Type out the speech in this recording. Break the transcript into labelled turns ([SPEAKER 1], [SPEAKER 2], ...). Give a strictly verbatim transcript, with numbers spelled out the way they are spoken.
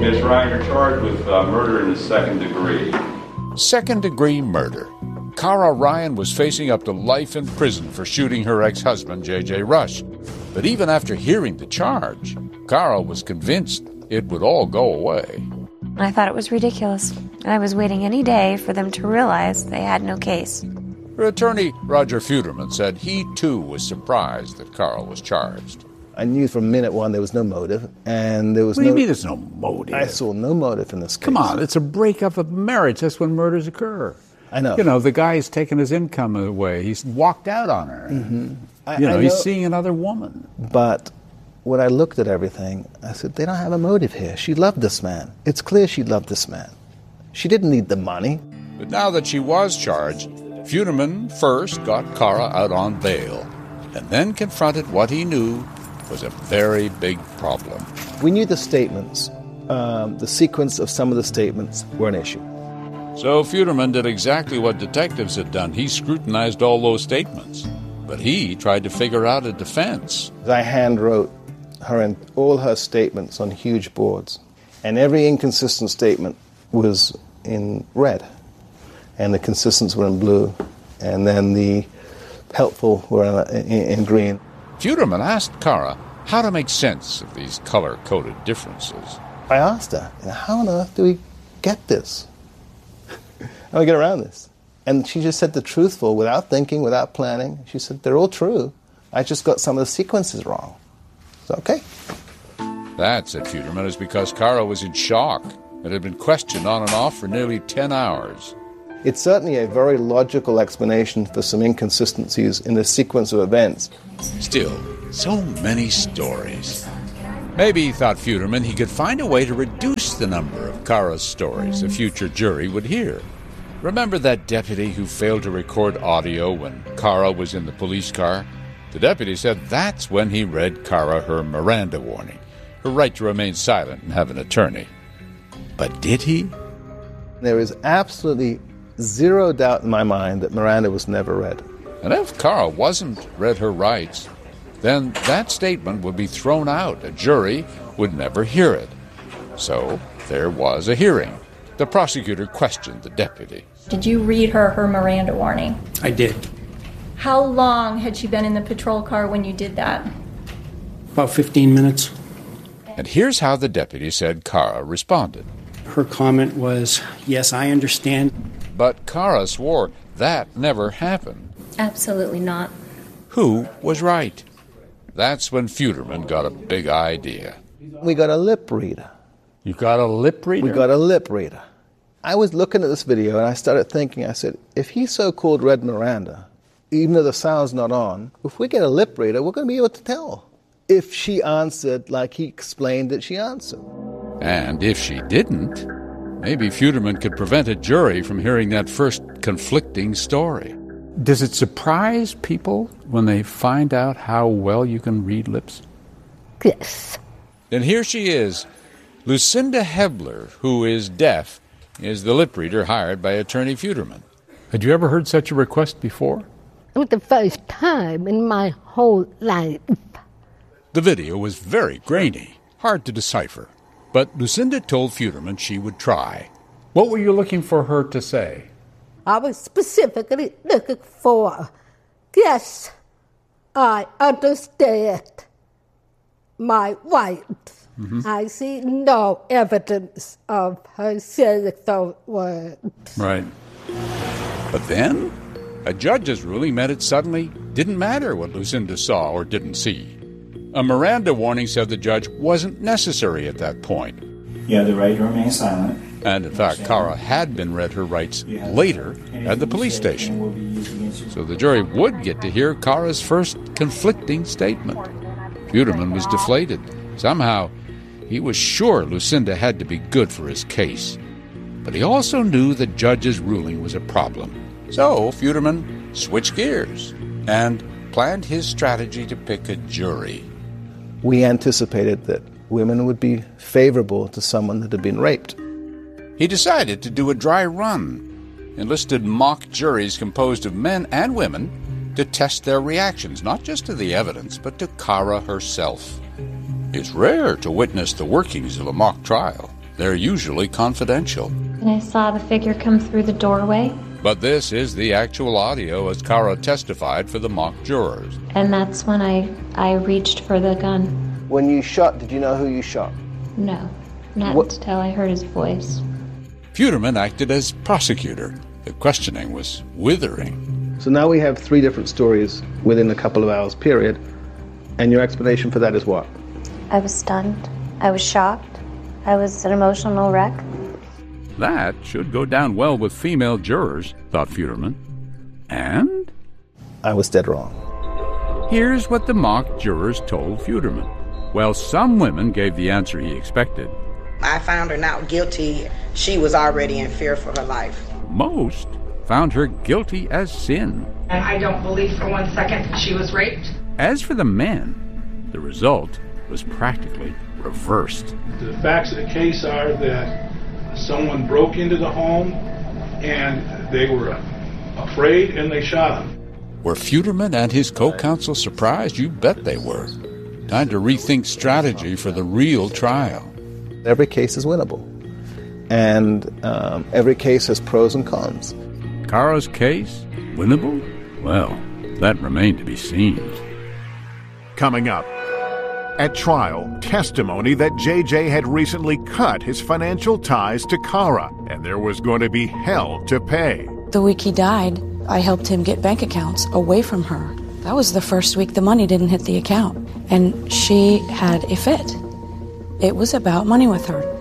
[SPEAKER 1] Miz Ryan, you're charged with uh, murder in the second degree.
[SPEAKER 2] Second-degree murder. Cara Ryan was facing up to life in prison for shooting her ex-husband, J J Rush. But even after hearing the charge, Cara was convinced it would all go away.
[SPEAKER 3] I thought it was ridiculous. I was waiting any day for them to realize they had no case.
[SPEAKER 2] Her attorney, Roger Fuderman, said he, too, was surprised that Cara was charged.
[SPEAKER 4] I knew from minute one there was no motive, and there was
[SPEAKER 5] what
[SPEAKER 4] no...
[SPEAKER 5] What do you mean there's no motive?
[SPEAKER 4] I saw no motive in this case.
[SPEAKER 5] Come on, it's a breakup of marriage. That's when murders occur.
[SPEAKER 4] I know.
[SPEAKER 5] You know, the guy's taken his income away. He's walked out on her.
[SPEAKER 4] Mm-hmm. I,
[SPEAKER 5] you know,
[SPEAKER 4] I know,
[SPEAKER 5] he's seeing another woman.
[SPEAKER 4] But when I looked at everything, I said, they don't have a motive here. She loved this man. It's clear she loved this man. She didn't need the money.
[SPEAKER 2] But now that she was charged, Fuderman first got Cara out on bail, and then confronted what he knew was a very big problem.
[SPEAKER 4] We knew the statements, um, the sequence of some of the statements were an issue.
[SPEAKER 2] So Fuderman did exactly what detectives had done. He scrutinized all those statements, but he tried to figure out a defense.
[SPEAKER 4] I handwrote her and all her statements on huge boards, and every inconsistent statement was in red, and the consistents were in blue, and then the helpful were in, in green.
[SPEAKER 2] Fuderman asked Cara how to make sense of these color-coded differences.
[SPEAKER 4] I asked her, how on earth do we get this? How do we get around this? And she just said the truthful, without thinking, without planning. She said, they're all true. I just got some of the sequences wrong. So, okay.
[SPEAKER 2] That, said Fuderman, is because Cara was in shock and had been questioned on and off for nearly ten hours.
[SPEAKER 4] It's certainly a very logical explanation for some inconsistencies in the sequence of events.
[SPEAKER 2] Still, so many stories. Maybe, thought Fuderman, he could find a way to reduce the number of Cara's stories a future jury would hear. Remember that deputy who failed to record audio when Cara was in the police car? The deputy said that's when he read Cara her Miranda warning, her right to remain silent and have an attorney. But did he?
[SPEAKER 4] There is absolutely zero doubt in my mind that Miranda was never read.
[SPEAKER 2] And if Cara wasn't read her rights, then that statement would be thrown out. A jury would never hear it. So there was a hearing. The prosecutor questioned the deputy.
[SPEAKER 6] Did you read her her Miranda warning?
[SPEAKER 7] I did.
[SPEAKER 6] How long had she been in the patrol car when you did that?
[SPEAKER 7] About fifteen minutes.
[SPEAKER 2] And here's how the deputy said Cara responded.
[SPEAKER 7] Her comment was, yes, I understand.
[SPEAKER 2] But Cara swore that never happened.
[SPEAKER 6] Absolutely not.
[SPEAKER 2] Who was right? That's when Fuderman got a big idea.
[SPEAKER 4] We got a lip reader.
[SPEAKER 5] You got a lip reader?
[SPEAKER 4] We got a lip reader. I was looking at this video and I started thinking, I said, if he so-called read Miranda, even though the sound's not on, if we get a lip reader, we're going to be able to tell if she answered like he explained that she answered.
[SPEAKER 2] And if she didn't, maybe Fuderman could prevent a jury from hearing that first conflicting story.
[SPEAKER 5] Does it surprise people when they find out how well you can read lips?
[SPEAKER 8] Yes.
[SPEAKER 2] Then here she is. Lucinda Hebler, who is deaf, is the lip reader hired by attorney Fuderman.
[SPEAKER 5] Had you ever heard such a request before?
[SPEAKER 8] It was the first time in my whole life.
[SPEAKER 2] The video was very grainy, hard to decipher. But Lucinda told Fuderman she would try.
[SPEAKER 5] What were you looking for her to say?
[SPEAKER 8] I was specifically looking for, yes, I understand my wife. Mm-hmm. I see no evidence of her saying those words.
[SPEAKER 2] Right. But then, a judge's ruling meant it suddenly didn't matter what Lucinda saw or didn't see. A Miranda warning said the judge wasn't necessary at that point.
[SPEAKER 9] You have the right to remain silent.
[SPEAKER 2] And in fact, Cara had been read her rights later at the police station. So the jury would get to hear Cara's first conflicting statement. Fuderman was deflated. Somehow, he was sure Lucinda had to be good for his case. But he also knew the judge's ruling was a problem. So Fuderman switched gears and planned his strategy to pick a jury.
[SPEAKER 4] We anticipated that women would be favorable to someone that had been raped.
[SPEAKER 2] He decided to do a dry run, enlisted mock juries composed of men and women to test their reactions, not just to the evidence, but to Cara herself. It's rare to witness the workings of a mock trial. They're usually confidential.
[SPEAKER 10] And I saw the figure come through the doorway.
[SPEAKER 2] But this is the actual audio as Cara testified for the mock jurors.
[SPEAKER 10] And that's when I, I reached for the gun.
[SPEAKER 4] When you shot, did you know who you shot?
[SPEAKER 10] No, not
[SPEAKER 4] What?
[SPEAKER 10] until I heard his voice.
[SPEAKER 2] Futerman acted as prosecutor. The questioning was withering.
[SPEAKER 4] So now we have three different stories within a couple of hours period, and your explanation for that is what?
[SPEAKER 3] I was stunned. I was shocked. I was an emotional wreck.
[SPEAKER 5] That should go down well with female jurors, thought Futerman. And
[SPEAKER 4] I was dead wrong.
[SPEAKER 5] here's what the mock jurors told Futerman. Well, some women gave the answer he expected.
[SPEAKER 11] I found her not guilty. She was already in fear for her life.
[SPEAKER 5] Most found her guilty as sin.
[SPEAKER 12] And I don't believe for one second that she was raped.
[SPEAKER 5] As for the men, the result was practically reversed.
[SPEAKER 13] The facts of the case are that someone broke into the home and they were afraid and they shot him.
[SPEAKER 2] Were Futerman and his co-counsel surprised? You bet they were. Time to rethink strategy for the real trial.
[SPEAKER 4] Every case is winnable, and um, every case has pros and cons.
[SPEAKER 5] Cara's case, winnable? Well, that remained to be seen.
[SPEAKER 14] Coming up, at trial, testimony that J J had recently cut his financial ties to Cara, and there was going to be hell to pay.
[SPEAKER 15] The week he died, I helped him get bank accounts away from her. That was the first week the money didn't hit the account, and she had a fit. It was about money with her.